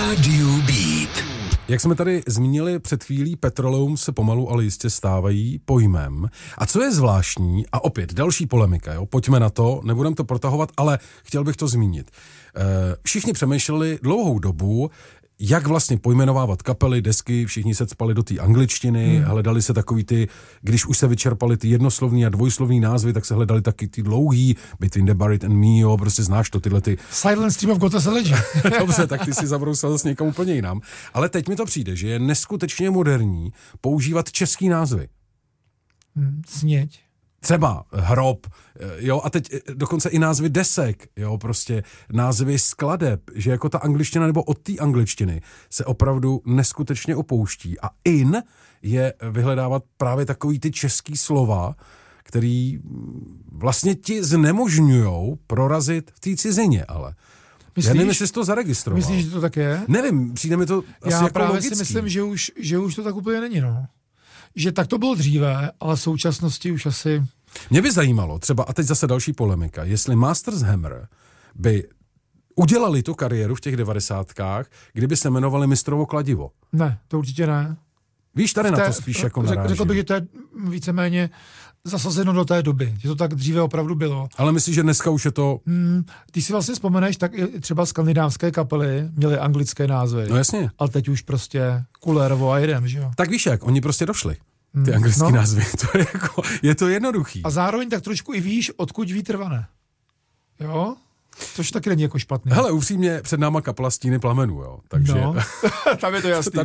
Rádiu Beat. Jak jsme tady zmínili před chvílí, Petroleum se pomalu, ale jistě stávají pojmem. A co je zvláštní, a opět další polemika, jo? Pojďme na to, nebudem to protahovat, ale chtěl bych to zmínit. Všichni přemýšleli dlouhou dobu, jak vlastně pojmenovávat kapely, desky, všichni se cpali do té angličtiny, hledali se takový ty, když už se vyčerpali ty jednoslovní a dvojslovní názvy, tak se hledali taky ty dlouhý, Between the Buried and Me, jo, prostě znáš to, tyhle ty... Silent Stream of God Legend. Dobře, tak ty si zabrousal s někam úplně jinam. Ale teď mi to přijde, že je neskutečně moderní používat český názvy. Sněď. Třeba Hrob, jo, a teď dokonce i názvy desek, jo, prostě názvy skladeb, že jako ta angličtina nebo od té angličtiny se opravdu neskutečně opouští. A in je vyhledávat právě takový ty český slova, který vlastně ti znemožňujou prorazit v té cizině, ale. Myslíš, já nevím, jestli jsi to zaregistroval. Myslíš, že to tak je? Nevím, přijde mi to asi Já jako právě logický. si myslím, že už to tak úplně není, no. Že tak to bylo dříve, ale v současnosti už asi... Mě by zajímalo třeba, a teď zase další polemika, jestli Masters Hammer by udělali tu kariéru v těch 90kách, kdyby se jmenovali Mistrovo kladivo. Ne, to určitě ne. Víš, tady na to spíš jako narážím. Řekl bych, že to je víceméně zasazeno do té doby, že to tak dříve opravdu bylo. Ale myslíš, že dneska už je to... Ty si vlastně vzpomeneš, tak i třeba skandinávské kapely měly anglické názvy. No jasně. Ale teď už prostě Kulerovo a jedem, že jo? Tak víš jak, oni prostě došli. Ty anglické názvy. To je, jako, je to jednoduchý. A zároveň tak trošku i víš, odkud vítr vane. Jo? Což taky není jako špatný. Hele, upřímně, před náma kapela Stíny plamenů, jo. Takže... No, tam je to jasný.